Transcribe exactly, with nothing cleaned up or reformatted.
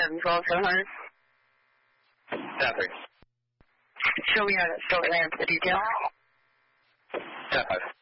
seven twelve seven hundred. Copy. Show me how to spell the name for the detail. Copy.